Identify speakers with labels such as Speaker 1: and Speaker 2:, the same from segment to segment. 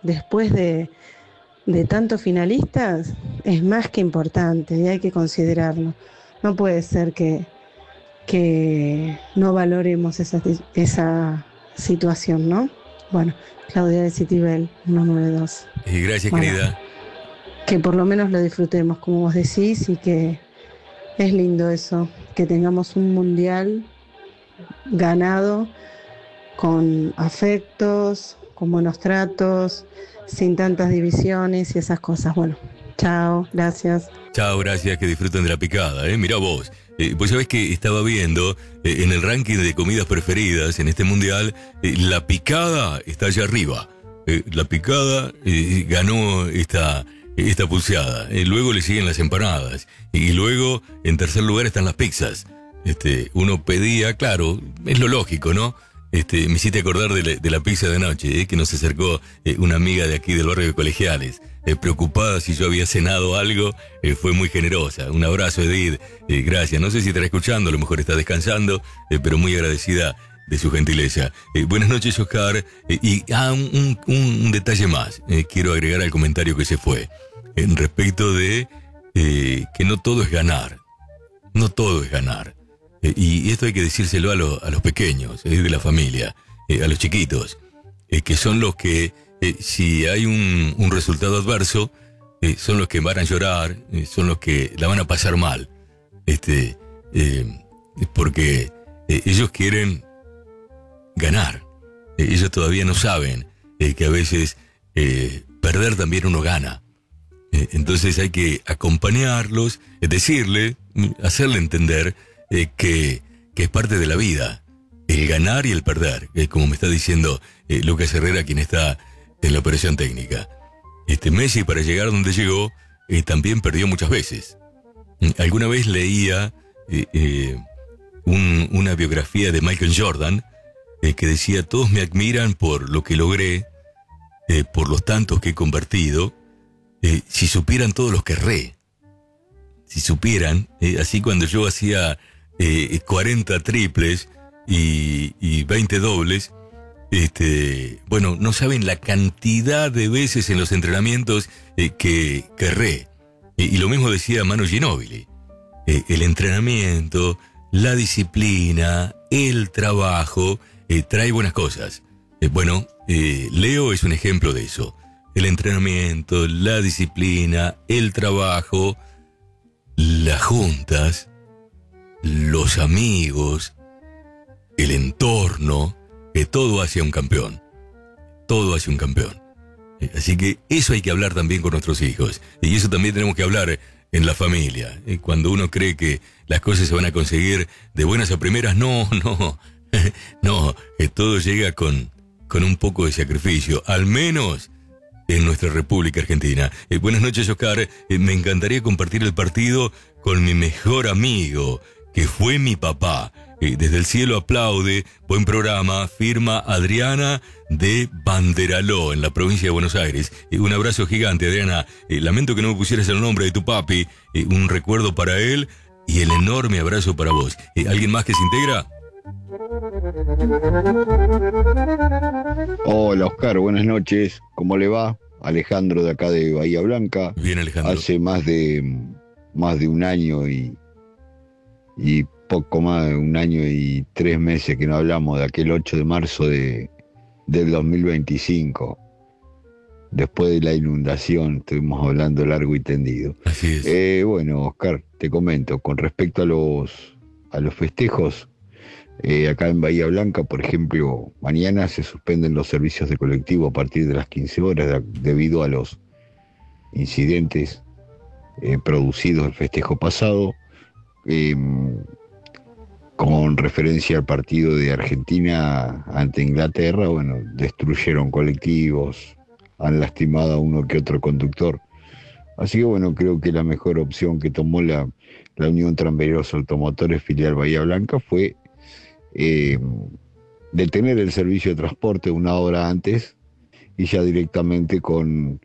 Speaker 1: después de tantos finalistas, es más que importante y hay que considerarlo. No puede ser que no valoremos esa situación, ¿no? Bueno, Claudia de Citibel, 192.
Speaker 2: Gracias,
Speaker 1: Bueno,
Speaker 2: querida.
Speaker 1: que por lo menos lo disfrutemos, como vos decís, y que es lindo eso, que tengamos un mundial ganado con afectos, con buenos tratos, sin tantas divisiones y esas cosas. Bueno, chao, gracias.
Speaker 2: Chao, gracias, que disfruten de la picada, ¿eh? Mirá vos. Vos sabés que estaba viendo en el ranking de comidas preferidas en este mundial, la picada está allá arriba. La picada ganó esta pulseada. Luego le siguen las empanadas. Y luego, en tercer lugar, están las pizzas. Uno pedía, claro, es lo lógico, ¿no? Me hiciste acordar de la pizza de anoche, que nos acercó una amiga de aquí del barrio de Colegiales, preocupada si yo había cenado algo, fue muy generosa. Un abrazo, Edith, gracias. No sé si estará escuchando, a lo mejor está descansando, pero muy agradecida de su gentileza. Buenas noches, Oscar. Un detalle más, quiero agregar al comentario que se fue, en respecto de que no todo es ganar, no todo es ganar. Y esto hay que decírselo a los pequeños, de la familia, a los chiquitos, que son los que, si hay un resultado adverso, son los que van a llorar, son los que la van a pasar mal. Porque ellos quieren ganar. Ellos todavía no saben que a veces perder también uno gana. Entonces hay que acompañarlos, decirle, hacerle entender que es parte de la vida, el ganar y el perder, como me está diciendo Lucas Herrera, quien está en la operación técnica. Messi, para llegar donde llegó, también perdió muchas veces. Alguna vez leía una biografía de Michael Jordan que decía: todos me admiran por lo que logré, por los tantos que he convertido. Si supieran todos los que erré, si supieran, así cuando yo hacía 40 triples y 20 dobles, bueno, no saben la cantidad de veces en los entrenamientos que erré. Y lo mismo decía Manu Ginóbili. El entrenamiento, la disciplina, el trabajo, trae buenas cosas. Bueno, Leo es un ejemplo de eso. El entrenamiento, la disciplina, el trabajo, las juntas, los amigos, el entorno, todo hace a un campeón. Todo hace un campeón. Así que eso hay que hablar también con nuestros hijos. Y eso también tenemos que hablar en la familia. Cuando uno cree que las cosas se van a conseguir de buenas a primeras, no. No, todo llega con un poco de sacrificio. Al menos en nuestra República Argentina. Buenas noches, Oscar. Me encantaría compartir el partido con mi mejor amigo, que fue mi papá. Desde el cielo aplaude, buen programa, firma Adriana de Banderaló, en la provincia de Buenos Aires. Un abrazo gigante, Adriana. Lamento que no me pusieras el nombre de tu papi. Un recuerdo para él y el enorme abrazo para vos. ¿Alguien más que se integra?
Speaker 3: Hola, Oscar, buenas noches. ¿Cómo le va? Alejandro de acá de Bahía Blanca.
Speaker 2: Bien, Alejandro.
Speaker 3: Hace más de un año y poco más de un año y 3 meses que no hablamos de aquel 8 de marzo del 2025. Después de la inundación estuvimos hablando largo y tendido.
Speaker 2: Así es.
Speaker 3: Bueno, Oscar, te comento, con respecto a los festejos, acá en Bahía Blanca, por ejemplo, mañana se suspenden los servicios de colectivo a partir de las 15 horas debido a los incidentes producidos el festejo pasado. Con referencia al partido de Argentina ante Inglaterra, bueno, destruyeron colectivos, han lastimado a uno que otro conductor. Así que bueno, creo que la mejor opción que tomó la Unión Tranviarios Automotores filial Bahía Blanca fue detener el servicio de transporte una hora antes y ya directamente con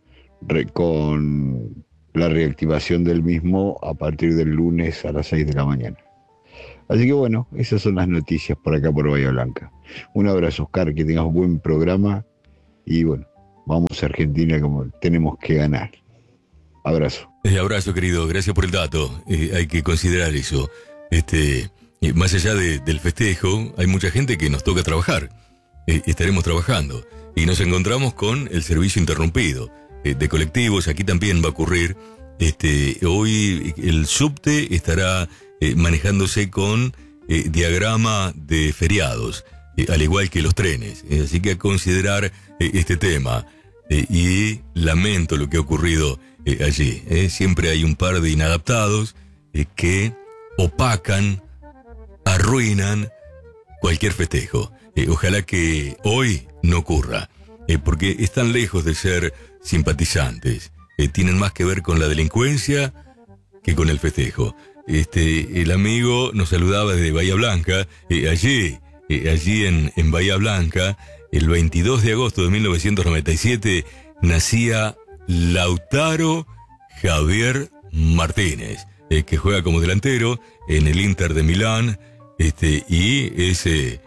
Speaker 3: la reactivación del mismo a partir del lunes a las 6 de la mañana. Así que bueno, esas son las noticias por acá por Bahía Blanca. Un abrazo, Oscar, que tengas un buen programa y bueno, vamos a Argentina como tenemos que ganar. Abrazo.
Speaker 2: Abrazo, querido, gracias por el dato. Hay que considerar eso. Más allá del festejo, hay mucha gente que nos toca trabajar. Estaremos trabajando y nos encontramos con el servicio interrumpido de colectivos. Aquí también va a ocurrir. Hoy el subte estará manejándose con diagrama de feriados, al igual que los trenes. Así que a considerar este tema. Y lamento lo que ha ocurrido allí. Siempre hay un par de inadaptados que opacan, arruinan cualquier festejo. Ojalá que hoy no ocurra, porque están lejos de ser simpatizantes. Tienen más que ver con la delincuencia que con el festejo. El amigo nos saludaba desde Bahía Blanca. Allí en Bahía Blanca, el 22 de agosto de 1997, nacía Lautaro Javier Martínez, que juega como delantero en el Inter de Milán, y es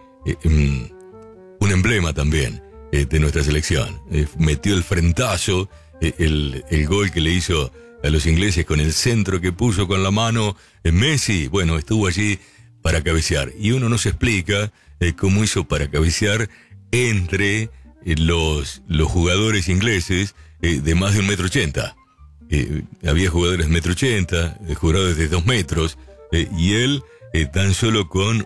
Speaker 2: un emblema también de nuestra selección. Metió el frentazo, el gol que le hizo a los ingleses con el centro que puso con la mano Messi. Bueno, estuvo allí para cabecear. Y uno no se explica cómo hizo para cabecear entre los jugadores ingleses de más de 1,80 m. Había jugadores de 1,80 m, jugadores de 2 metros, y él tan solo con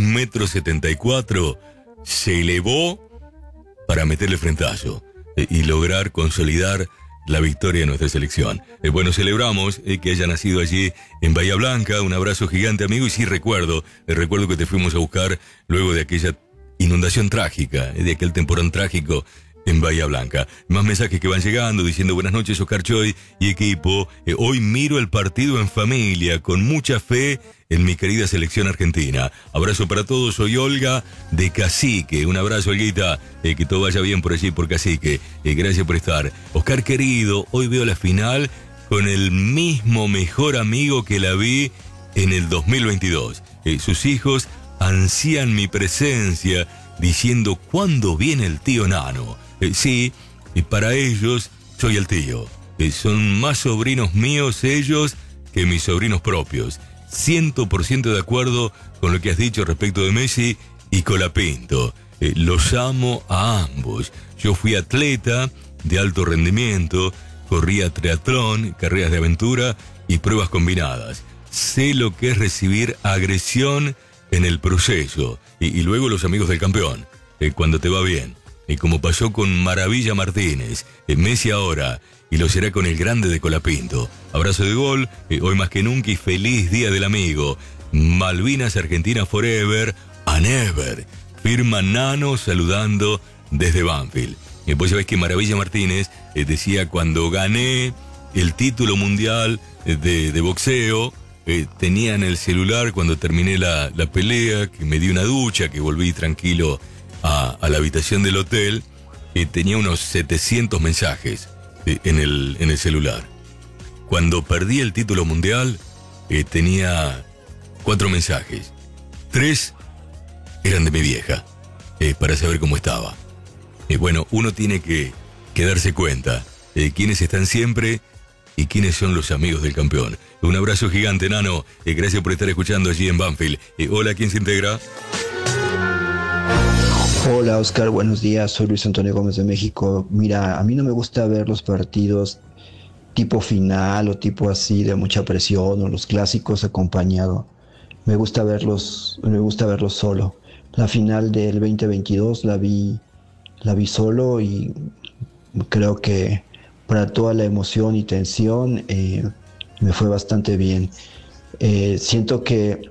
Speaker 2: 1,74 m se elevó para meterle frentazo y lograr consolidar la victoria de nuestra selección. Bueno, celebramos que haya nacido allí en Bahía Blanca. Un abrazo gigante, amigo. Y sí recuerdo que te fuimos a buscar luego de aquella inundación trágica, de aquel temporón trágico en Bahía Blanca. Más mensajes que van llegando diciendo: buenas noches, Oscar Choy y equipo. Hoy miro el partido en familia, con mucha fe en mi querida selección argentina. Abrazo para todos, soy Olga de Cacique. Un abrazo, Olguita, que todo vaya bien por allí, por Cacique. Gracias por estar. Oscar querido, hoy veo la final con el mismo mejor amigo que la vi en el 2022. Sus hijos ansían mi presencia, diciendo: ¿cuándo viene el tío Nano? Sí, y para ellos soy el tío. Son más sobrinos míos ellos que mis sobrinos propios. 100% de acuerdo con lo que has dicho respecto de Messi y Colapinto. Los amo a ambos. Yo fui atleta de alto rendimiento, corría triatlón, carreras de aventura y pruebas combinadas. Sé lo que es recibir agresión en el proceso. Y luego los amigos del campeón, cuando te va bien. Como pasó con Maravilla Martínez, Messi ahora, y lo será con el grande de Colapinto. Abrazo de gol, hoy más que nunca, y feliz Día del Amigo. Malvinas Argentina Forever and Ever. Firma Nano saludando desde Banfield. Vos sabés que Maravilla Martínez decía: cuando gané el título mundial de boxeo, tenía en el celular, cuando terminé la pelea, que me di una ducha, que volví tranquilo a la habitación del hotel, tenía unos 700 mensajes en el celular. Cuando perdí el título mundial, tenía 4 mensajes. 3 eran de mi vieja, para saber cómo estaba. Bueno, uno tiene que darse cuenta quiénes están siempre y quiénes son los amigos del campeón. Un abrazo gigante, Nano. Gracias por estar escuchando allí en Banfield. Hola, ¿quién se integra?
Speaker 4: Hola, Oscar, buenos días. Soy Luis Antonio Gómez de México. Mira, a mí no me gusta ver los partidos tipo final o tipo así de mucha presión, o los clásicos acompañado. Me gusta verlos solo. La final del 2022 la vi solo, y creo que para toda la emoción y tensión me fue bastante bien. Siento que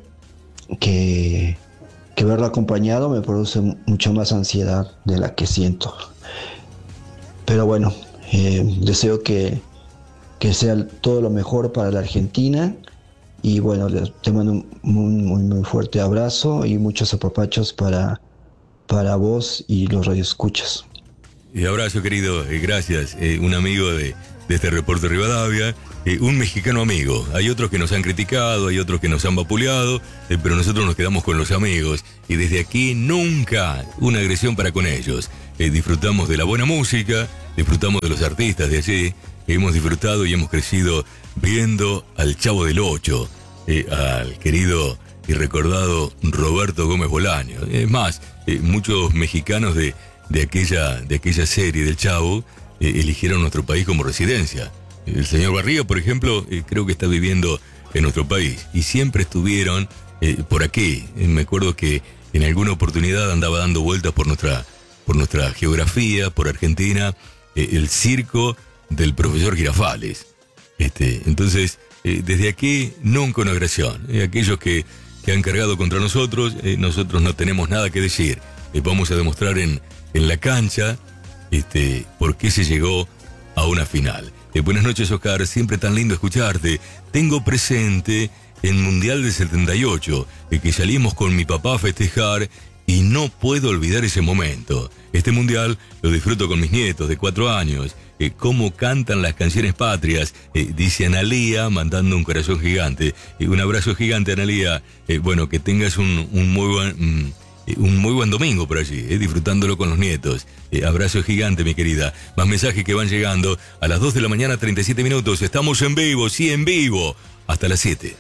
Speaker 4: verlo acompañado me produce mucho más ansiedad de la que siento. Pero bueno, deseo que sea todo lo mejor para la Argentina. Y bueno, te mando un muy fuerte abrazo y muchos apapachos para vos y los radioescuchas.
Speaker 2: Abrazo, querido, gracias. Un amigo de este Reporte Rivadavia, un mexicano amigo. Hay otros que nos han criticado, hay otros que nos han vapuleado, pero nosotros nos quedamos con los amigos. Y desde aquí nunca una agresión para con ellos. Disfrutamos de la buena música, disfrutamos de los artistas de allí, hemos disfrutado y hemos crecido viendo al Chavo del Ocho, al querido y recordado Roberto Gómez Bolaño. Es más, muchos mexicanos de aquella serie del Chavo eligieron nuestro país como residencia. El señor Barriga, por ejemplo, creo que está viviendo en nuestro país y siempre estuvieron por aquí. Me acuerdo que en alguna oportunidad andaba dando vueltas por nuestra geografía, por Argentina, el circo del profesor Girafales. Entonces, desde aquí, nunca una agresión. Aquellos que han cargado contra nosotros, nosotros no tenemos nada que decir. Vamos a demostrar en la cancha por qué se llegó a una final. Buenas noches, Oscar, siempre tan lindo escucharte. Tengo presente el Mundial del 78, que salimos con mi papá a festejar y no puedo olvidar ese momento. Este Mundial lo disfruto con mis nietos de 4 años. Cómo cantan las canciones patrias, dice Analía, mandando un corazón gigante. Un abrazo gigante, Analía. Bueno, que tengas un muy buen domingo por allí, disfrutándolo con los nietos. Abrazo gigante, mi querida. Más mensajes que van llegando a las 2 de la mañana, 37 minutos. Estamos en vivo, sí, en vivo, hasta las 7.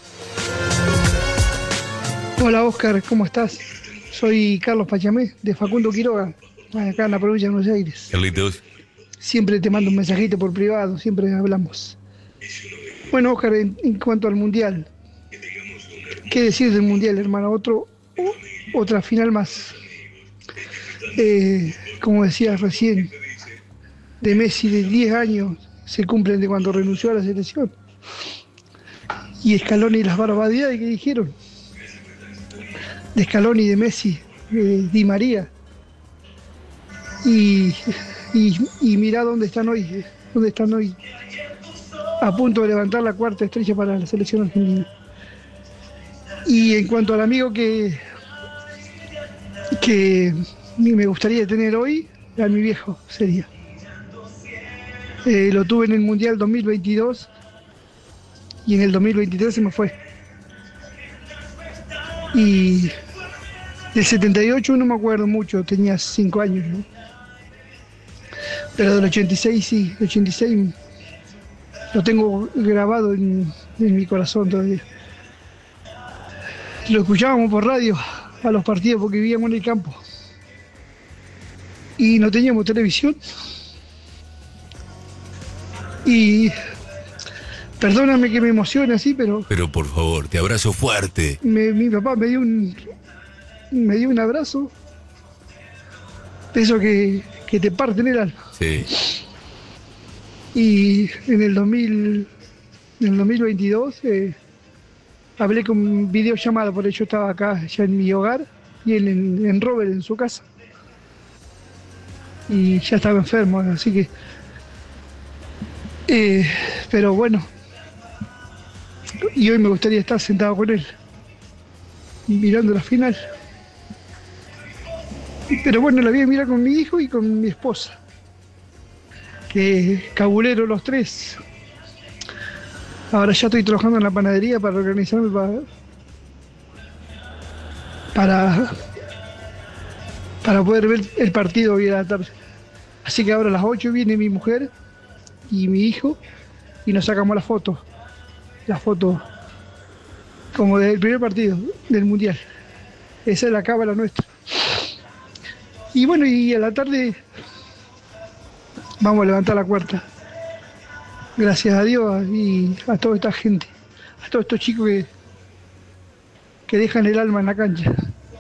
Speaker 5: Hola, Oscar, ¿cómo estás? Soy Carlos Pachamé, de Facundo Quiroga, acá en la provincia de Buenos Aires.
Speaker 2: Carlitos.
Speaker 5: Siempre te mando un mensajito por privado, siempre hablamos. Bueno, Oscar, en cuanto al Mundial, ¿qué decir del Mundial, hermano? Otra final más. Como decías recién, de Messi de 10 años se cumplen de cuando renunció a la selección. Y Scaloni y las barbaridades que dijeron. De Scaloni, de Messi, de Di María. Y mirá dónde están hoy. A punto de levantar la 4ª estrella para la selección argentina. Y en cuanto al amigo que me gustaría tener hoy, a mi viejo sería. Lo tuve en el Mundial 2022 y en el 2023 se me fue. Y del 78 no me acuerdo mucho, tenía 5 años, ¿no? Pero del 86 sí, el 86 lo tengo grabado en mi corazón todavía. Lo escuchábamos por radio a los partidos porque vivíamos en el campo. Y no teníamos televisión. Y perdóname que me emocione así, pero...
Speaker 2: Pero por favor, te abrazo fuerte.
Speaker 5: Mi papá me dio un abrazo. De eso que te parte en el alma.
Speaker 2: Sí.
Speaker 5: Y en el 2022 hablé con videollamada, por eso estaba acá ya en mi hogar y él en Robert, en su casa. Y ya estaba enfermo, así que... pero bueno, y hoy me gustaría estar sentado con él, mirando la final. Pero bueno, la voy a mirar con mi hijo y con mi esposa, que cabulero los 3. Ahora ya estoy trabajando en la panadería para organizarme para poder ver el partido hoy a la tarde. Así que ahora a las 8 viene mi mujer y mi hijo y nos sacamos la foto como del primer partido del Mundial. Esa es la cábala nuestra. Y bueno, y a la tarde vamos a levantar la 4ª. Gracias a Dios y a toda esta gente, a todos estos chicos que dejan el alma en la cancha.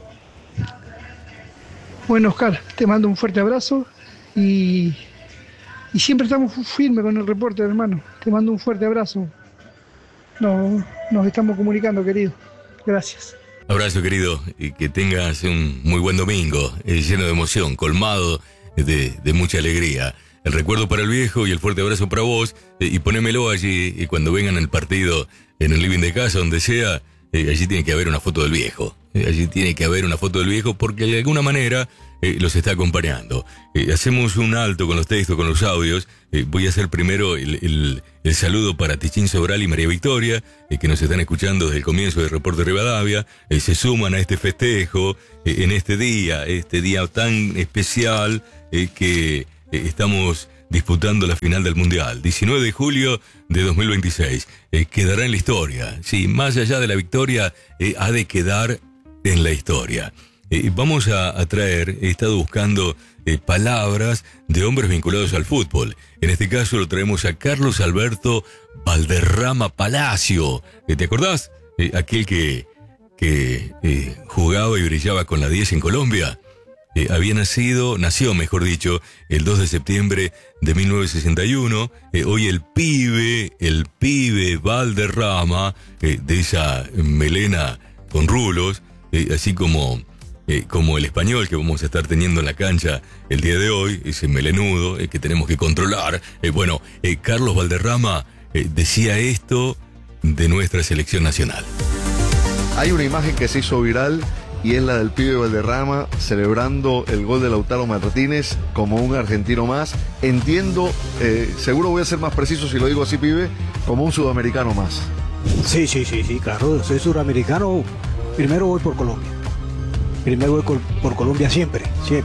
Speaker 5: Bueno, Oscar, te mando un fuerte abrazo y siempre estamos firmes con el reporte, hermano. Te mando un fuerte abrazo. Nos estamos comunicando, querido. Gracias.
Speaker 2: Abrazo, querido, y que tengas un muy buen domingo, lleno de emoción, colmado de mucha alegría. El recuerdo para el viejo y el fuerte abrazo para vos, y ponémelo allí, y cuando vengan al partido, en el living de casa, donde sea, allí tiene que haber una foto del viejo. Allí tiene que haber una foto del viejo porque de alguna manera los está acompañando. Hacemos un alto con los textos, con los audios. Voy a hacer primero el saludo para Tichín Sobral y María Victoria, que nos están escuchando desde el comienzo del Reporte Rivadavia. Se suman a este festejo en este día tan especial que estamos disputando la final del Mundial. 19 de julio de 2026. Quedará en la historia. Sí, más allá de la victoria, ha de quedar en la historia. Vamos a traer, he estado buscando palabras de hombres vinculados al fútbol. En este caso lo traemos a Carlos Alberto Valderrama Palacio. ¿Te acordás? Aquel que jugaba y brillaba con la 10 en Colombia. Nació mejor dicho, el 2 de septiembre de 1961. Hoy el pibe Valderrama, de esa melena con rulos, así como el español que vamos a estar teniendo en la cancha el día de hoy, ese melenudo que tenemos que controlar. Carlos Valderrama decía esto de nuestra selección nacional.
Speaker 6: Hay una imagen que se hizo viral y es la del pibe Valderrama celebrando el gol de Lautaro Martínez como un argentino más. Entiendo, seguro voy a ser más preciso si lo digo así, pibe, como un sudamericano más.
Speaker 7: Sí, claro, soy sudamericano, primero voy por Colombia. Primero voy por Colombia siempre.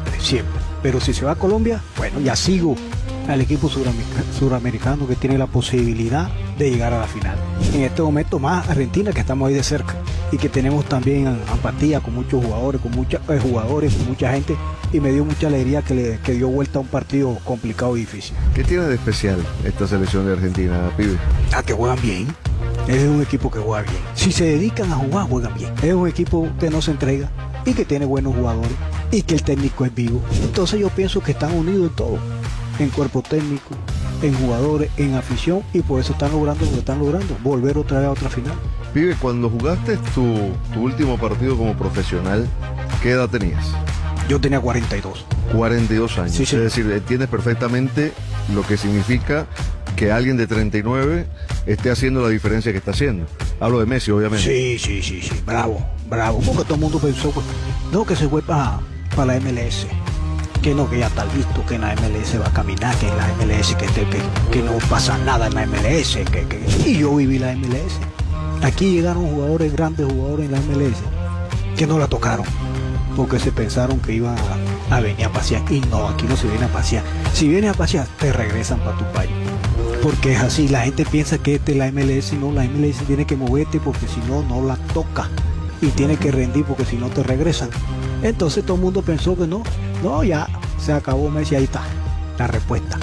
Speaker 7: Pero si se va a Colombia, bueno, ya sigo al equipo suramericano que tiene la posibilidad de llegar a la final. En este momento más Argentina, que estamos ahí de cerca y que tenemos también empatía con muchos jugadores, con mucha gente, y me dio mucha alegría que dio vuelta a un partido complicado y difícil.
Speaker 6: ¿Qué tiene de especial esta selección de Argentina, pibe?
Speaker 7: Que juegan bien. Es un equipo que juega bien. Si se dedican a jugar, juegan bien. Es un equipo que no se entrega y que tiene buenos jugadores y que el técnico es vivo. Entonces yo pienso que están unidos en todo, en cuerpo técnico, en jugadores, en afición, y por eso están logrando lo que están logrando, volver otra vez a otra final.
Speaker 6: Pibe, cuando jugaste tu último partido como profesional, ¿qué edad tenías?
Speaker 7: Yo tenía 42.
Speaker 6: 42 años.
Speaker 7: Sí.
Speaker 6: Es decir, entiendes perfectamente lo que significa que alguien de 39 esté haciendo la diferencia que está haciendo. Hablo de Messi, obviamente.
Speaker 7: Sí. Bravo. Porque todo el mundo pensó, que se fue para la MLS. Que ya está listo, que en la MLS va a caminar, que en la MLS que no pasa nada en la MLS. Y yo viví la MLS. Aquí llegaron grandes jugadores en la MLS, que no la tocaron, porque se pensaron que iban a venir a pasear. Y no, aquí no se viene a pasear. Si vienes a pasear, te regresan para tu país. Porque es así, la gente piensa que la MLS, no, la MLS tiene que moverte porque si no, no la toca. Y tiene que rendir porque si no te regresan. Entonces todo el mundo pensó que no, ya se acabó Messi, ahí está la respuesta.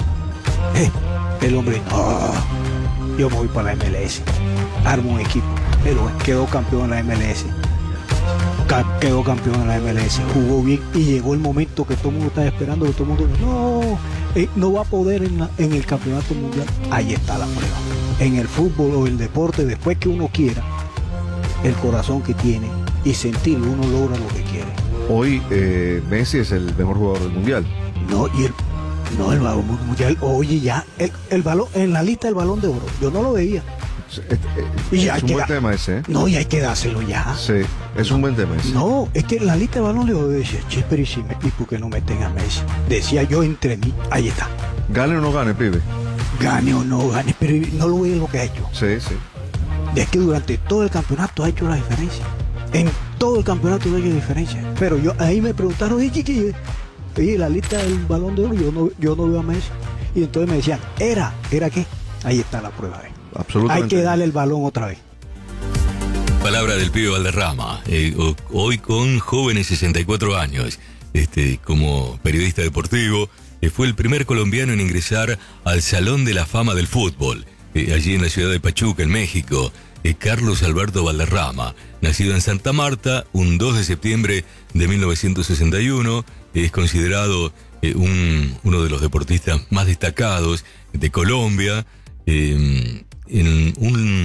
Speaker 7: El hombre, no, yo me voy para la MLS, armo un equipo, pero quedó campeón en la MLS. Jugó bien y llegó el momento que todo el mundo estaba esperando, que todo el mundo no va a poder en el campeonato mundial. Ahí está la prueba. En el fútbol o el deporte, después que uno quiera, el corazón que tiene y sentirlo, uno logra lo que quiere.
Speaker 6: Hoy Messi es el mejor jugador del mundial.
Speaker 7: El balón mundial, oye, ya el balón en la lista del Balón de Oro, yo no lo veía.
Speaker 6: Es un buen tema ese, ¿eh?
Speaker 7: No, y hay que dárselo ya.
Speaker 6: Sí, es un buen tema ese.
Speaker 7: No, es que en la lista de Balón de Oro decía, pero ¿y por qué no meten a Messi? Decía yo entre mí, ahí está.
Speaker 6: Gane o no gane, pibe.
Speaker 7: Gane o no gane, pero no lo ve lo que ha hecho.
Speaker 6: Sí.
Speaker 7: Es que durante todo el campeonato ha hecho la diferencia. En todo el campeonato ha hecho la diferencia. Pero ahí me preguntaron, oye, la lista del Balón de Oro, yo no veo a Messi. Y entonces me decían, ¿era qué? Ahí está la prueba.
Speaker 6: Absolutamente.
Speaker 7: Hay que darle el balón otra vez.
Speaker 2: Palabra del pibe Valderrama, hoy con jóvenes 64 años, como periodista deportivo, fue el primer colombiano en ingresar al Salón de la Fama del Fútbol, allí en la ciudad de Pachuca, en México. Carlos Alberto Valderrama, nacido en Santa Marta, un 2 de septiembre de 1961, es considerado uno de los deportistas más destacados de Colombia. En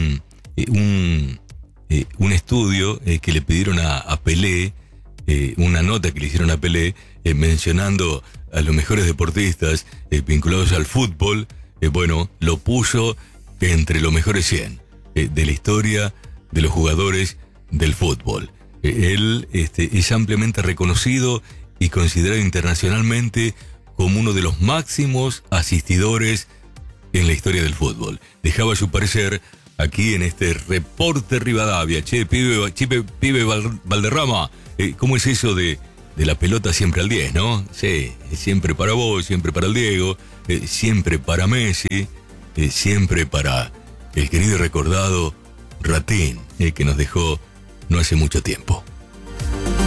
Speaker 2: un estudio que le pidieron a Pelé, una nota que le hicieron a Pelé, mencionando a los mejores deportistas vinculados al fútbol, lo puso entre los mejores 100 de la historia de los jugadores del fútbol. Él es ampliamente reconocido y considerado internacionalmente como uno de los máximos asistidores en la historia del fútbol. Dejaba su parecer aquí en este Reporte Rivadavia. Pibe Valderrama, ¿cómo es eso de de la pelota siempre al 10, ¿no? Sí, siempre para vos, siempre para el Diego, siempre para Messi, siempre para el querido y recordado Ratín, que nos dejó no hace mucho tiempo.